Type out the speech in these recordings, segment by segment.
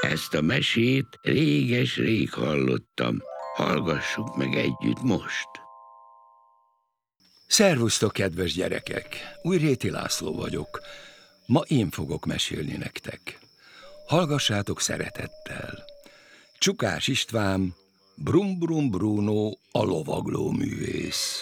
Ezt a mesét réges-rég hallottam. Hallgassuk meg együtt most. Szervusztok, kedves gyerekek! Újréti László vagyok. Ma én fogok mesélni nektek. Hallgassátok szeretettel. Csukás István, Brum Brum Bruno, a lovagló művész.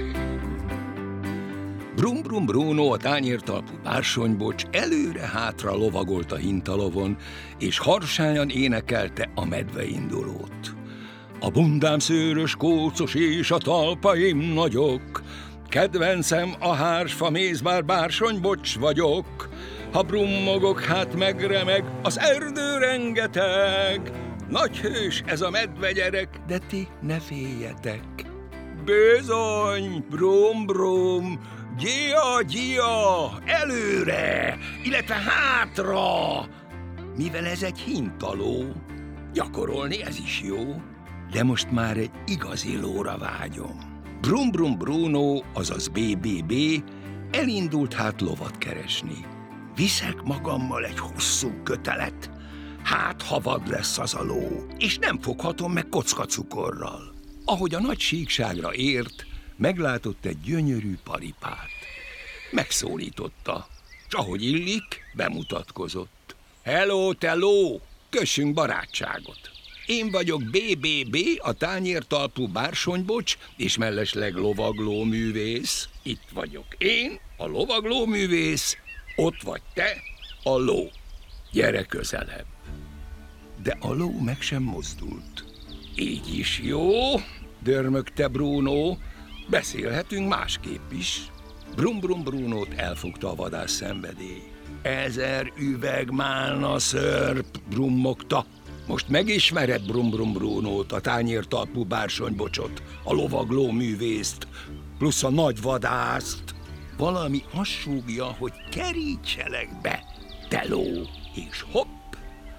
Brum Brum Bruno, a tányértalpú bársonybocs előre-hátra lovagolt a hintalovon, és harsányan énekelte a medveindulót. A bundám szőrös, kócos, és a talpaim nagyok, kedvencem a hársfa méz, bár bársonybocs vagyok. Ha brummogok, hát megremeg az erdő rengeteg. Nagy hős ez a medvegyerek, de ti ne féljetek. Bizony, brum brum, gyia, gyia, előre, illetve hátra. Mivel ez egy hintaló, gyakorolni ez is jó, de most már egy igazi lóra vágyom. Brum Brum Bruno, azaz BBB, elindult hát lovat keresni. Viszek magammal egy hosszú kötelet, hát ha vad lesz az a ló, és nem foghatom meg kockacukorral. Ahogy a nagy síkságra ért, meglátott egy gyönyörű paripát. Megszólította, s ahogy illik, bemutatkozott. Hello, te ló, kössünk barátságot. Én vagyok BBB, a tányértalpú bársonybocs, és mellesleg lovagló művész. Itt vagyok én, a lovagló művész, ott vagy te, a ló. Gyere közelebb. De a ló meg sem mozdult. Így is jó, dörmögte Bruno, beszélhetünk másképp is. Brum Brum Brunót elfogta a vadász szenvedély. 1000 üveg málna szörp, brummogta. Most megismered Brum Brum Brunót, a tányértalpú bársonybocsot, a lovagló művészt, plusz a nagy vadászt. Valami azt súgja, hogy kerítselek be, te ló, és hopp!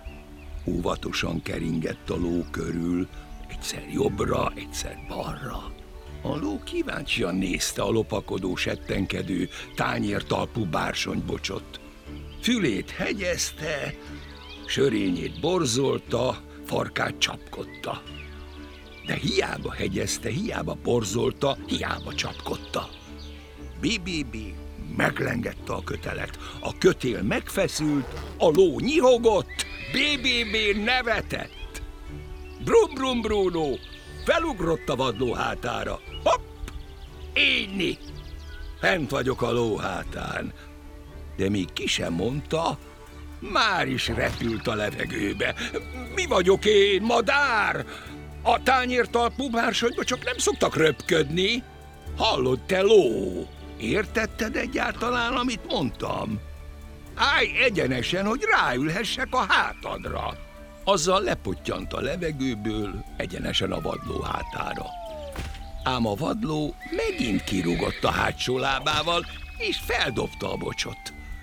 Óvatosan keringett a ló körül, egyszer jobbra, egyszer balra. A ló kíváncsian nézte a lopakodó, settenkedő, tányértalpú bársonybocsot. Fülét hegyezte, sörényét borzolta, farkát csapkodta. De hiába hegyezte, hiába borzolta, hiába csapkodta. BBB meglengette a kötelet, a kötél megfeszült, a ló nyihogott, BBB nevetett. Brum Brum Bruno felugrott a vadló hátára. Hopp! Énni! Fent vagyok a ló hátán. De még ki sem mondta, már is repült a levegőbe. Mi vagyok én, madár? A tányértalpú bársonybocsok nem szoktak röpködni. Hallod, te ló? Értetted egyáltalán, amit mondtam? Állj egyenesen, hogy ráülhessek a hátadra. Azzal lepottyant a levegőből egyenesen a vadló hátára. Ám a vadló megint kirúgott a hátsó lábával, és feldobta a bocsot.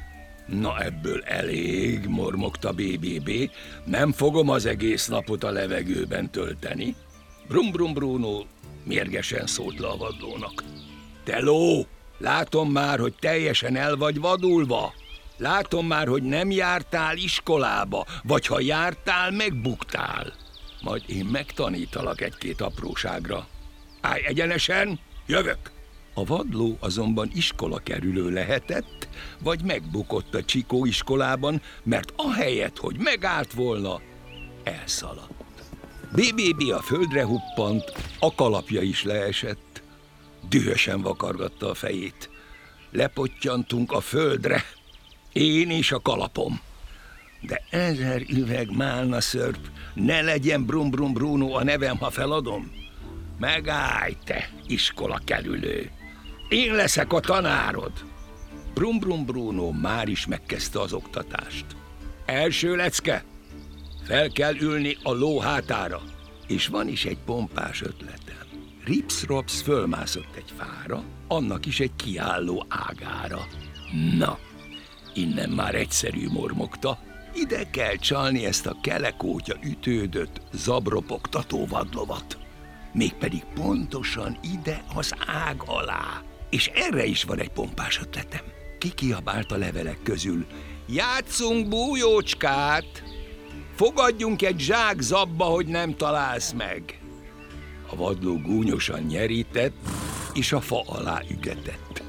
Na ebből elég, mormogta BBB, nem fogom az egész napot a levegőben tölteni. Brum Brum Bruno mérgesen szólt le a vadlónak. Te ló, látom már, hogy teljesen el vagy vadulva. Látom már, hogy nem jártál iskolába, vagy ha jártál, megbuktál. Majd én megtanítalak egy-két apróságra. Állj egyenesen, jövök! A vadló azonban iskolakerülő lehetett, vagy megbukott a Csikó iskolában, mert ahelyett, hogy megállt volna, elszaladt. BBB a földre huppant, a kalapja is leesett. Dühösen vakargatta a fejét. Lepottyantunk a földre, én és a kalapom. De 1000 üveg málna szörp, ne legyen Brum Brum Bruno a nevem, ha feladom. Megállj, te iskolakerülő! Én leszek a tanárod! Brum Brum Bruno már is megkezdte az oktatást. Első lecke, fel kell ülni a ló hátára. És van is egy pompás ötletem. Rips-Rops fölmászott egy fára, annak is egy kiálló ágára. Na, innen már egyszerű, mormogta. Ide kell csalni ezt a kelekótya ütődött, zabropogtató vadlovat. Mégpedig pontosan ide az ág alá. És erre is van egy pompás ötletem. Kikiabált a levelek közül. Játsszunk bújócskát! Fogadjunk egy zsák zabba, hogy nem találsz meg. A vadló gúnyosan nyerített, és a fa alá ügetett.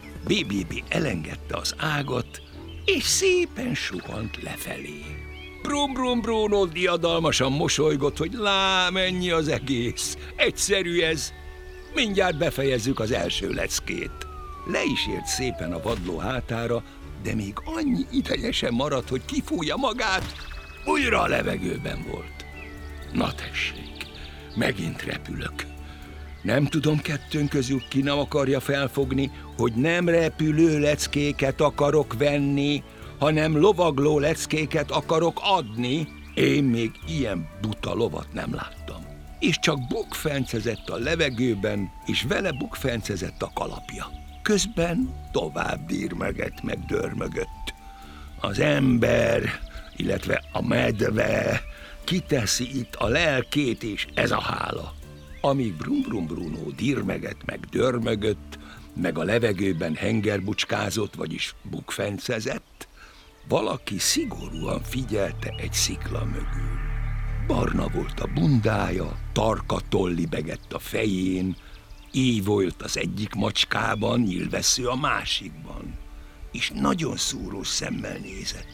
BBB elengedte az ágat, és szépen suhant lefelé. Brum Brum Bruno diadalmasan mosolygott, hogy lám, ennyi az egész. Egyszerű ez. Mindjárt befejezzük az első leckét. Le is ért szépen a vadló hátára, de még annyi ideje sem maradt, hogy kifújja magát, újra a levegőben volt. Na tessék, megint repülök. Nem tudom, kettőnk közül ki nem akarja felfogni, hogy nem repülő leckéket akarok venni, hanem lovagló leckéket akarok adni. Én még ilyen buta lovat nem láttam. És csak bukfencezett a levegőben, és vele bukfencezett a kalapja. Közben tovább dirmegett, meg dörmögött. Az ember, illetve a medve kiteszi itt a lelkét, és ez a hála. Amíg Brum Brum Bruno dirmegett, meg dörmögött, meg a levegőben hengerbucskázott, vagyis bukfencezett, valaki szigorúan figyelte egy szikla mögül. Barna volt a bundája, tarka toll libegett a fején, ívolt az egyik macskában, nyilvessző a másikban, és nagyon szúrós szemmel nézett.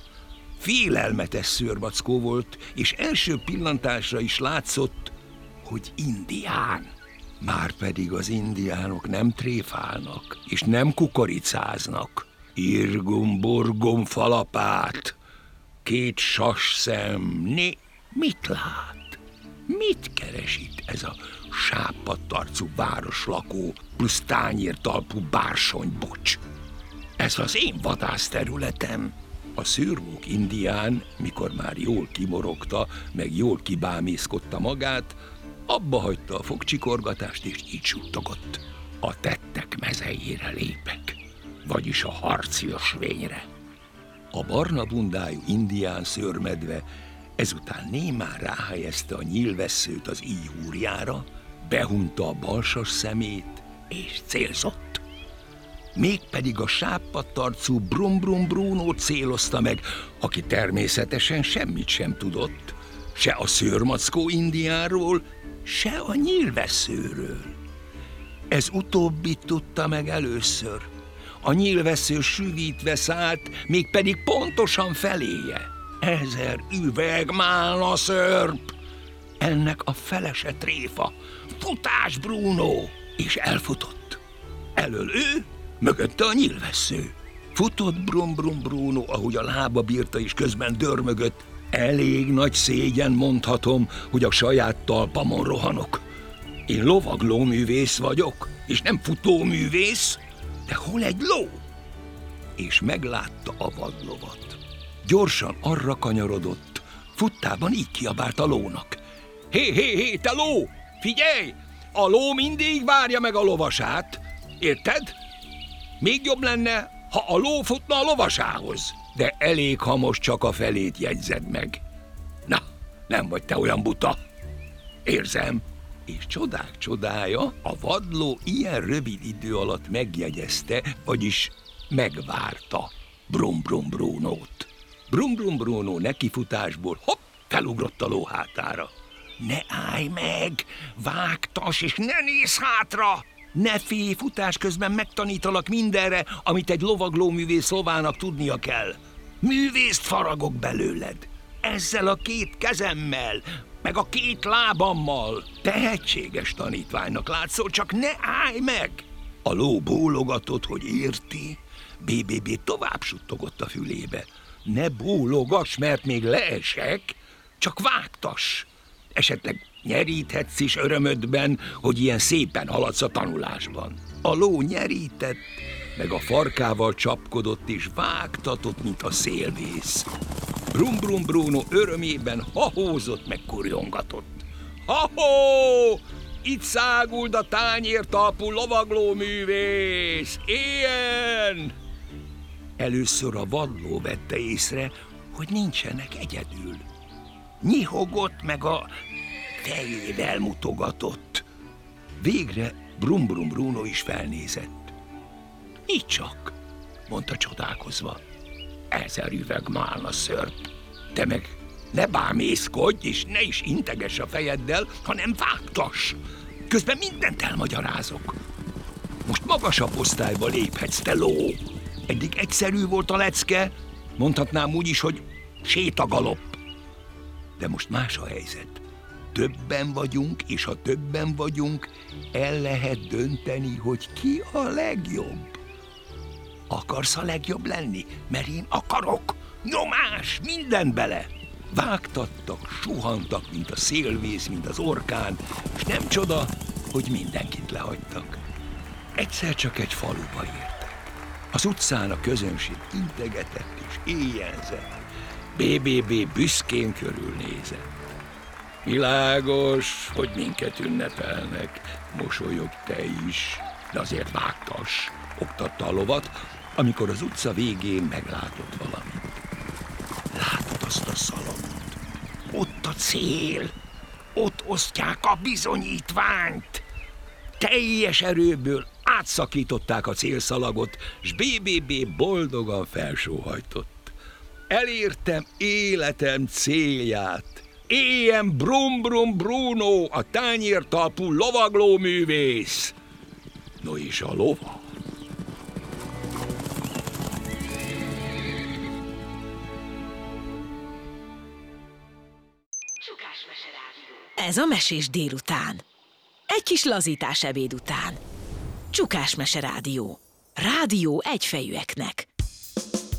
Félelmetes szőrmackó volt, és első pillantásra is látszott, hogy indián. Márpedig az indiánok nem tréfálnak, és nem kukoricáznak. Irgum-burgum falapát, két sasszem, mit lát? Mit keres itt ez a sápadtarcú városlakó plusz tányértalpú bársonybocs? Ez az én vadászterületem. A szőrmók indián, mikor már jól kimorogta, meg jól kibámészkodta magát, abba hagyta a fogcsikorgatást, és így suttogott. A tettek mezejére lépek, vagyis a harci ösvényre. A barna bundájú indián szőrmedve ezután némán ráhelyezte a nyílvesszőt az íjúrjára, behunta a balsas szemét, és célzott. Mégpedig a sápadtarcú Brum Brum Brunót célozta meg, aki természetesen semmit sem tudott, se a szőrmackó indiánról, se a nyílvesszőről. Ez utóbbit tudta meg először. A nyílvessző süvítve szállt, mégpedig pontosan feléje. 1000 üveg málna szörp! Ennek a felese tréfa. Futás, Bruno! És elfutott. Elől ő, mögötte a nyílvessző. Futott Brum Brum Bruno, ahogy a lába bírta, és közben dörmögött. Elég nagy szégyen mondhatom, hogy a saját talpamon rohanok. Én lovaglóművész vagyok, és nem futóművész, de hol egy ló? És meglátta a vadlovat. Gyorsan arra kanyarodott, futtában így kiabált a lónak. Hé, te ló! Figyelj! A ló mindig várja meg a lovasát, érted? Még jobb lenne, ha a ló futna a lovasához, de elég, ha most csak a felét jegyzed meg. Na, nem vagy te olyan buta. Érzem. És csodák csodája, a vadló ilyen rövid idő alatt megjegyezte, vagyis megvárta Brum Brum Brunót. Brum Brum Bruno nekifutásból hopp, felugrott a ló hátára. Ne állj meg, vágtas, és ne nézz hátra! Ne félj, futás közben megtanítalak mindenre, amit egy lovaglóművész lovának tudnia kell. Művészt faragok belőled. Ezzel a 2 kezemmel, meg a 2 lábammal. Tehetséges tanítványnak látszol, csak ne állj meg! A ló bólogatott, hogy érti. BBB tovább suttogott a fülébe. Ne bólogass, mert még leesek, csak vágtass. Esetleg nyeríthetsz is örömödben, hogy ilyen szépen haladsz a tanulásban. A ló nyerített, meg a farkával csapkodott és vágtatott, mint a szélvész. Brum Brum Bruno örömében hahózott, meg kurjongatott. Ha-hó! Itt száguld a tányértalpú lovaglóművész! Éljen! Először a vadló vette észre, hogy nincsenek egyedül. Nyihogott, meg a fejével mutogatott. Végre Brum Brum Bruno is felnézett. Így csak, mondta csodálkozva. 1000 üveg málna szörp. Te meg Ne bámészkodj, és ne is integes a fejeddel, hanem vágtass. Közben mindent elmagyarázok. Most magasabb osztályba léphetsz, te ló. Eddig egyszerű volt a lecke, mondhatnám úgy is, hogy sétagalopp. De most más a helyzet. Többen vagyunk, és ha többen vagyunk, el lehet dönteni, hogy ki a legjobb. Akarsz a legjobb lenni? Mert én akarok. Nyomás, minden bele. Vágtattak, suhantak, mint a szélvész, mint az orkán, és nem csoda, hogy mindenkit lehagytak. Egyszer csak egy faluba értek. Az utcán a közönség integetett és éjjelzett. BBB büszkén körülnézett. Világos, hogy minket ünnepelnek, mosolyog te is, de azért vágtass, oktatta a lovat, amikor az utca végén meglátott valamit. Látod azt a szalagot? Ott a cél, ott osztják a bizonyítványt. Teljes erőből átszakították a célszalagot, s BBB boldogan felsóhajtott. Elértem életem célját. Éljen Brum Brum Bruno, a tányértalpú lovaglóművész. No és a lova? Ez a Mesés délután. Egy kis lazítás ebéd után. Csukás Mese Rádió. Rádió egyfejűeknek.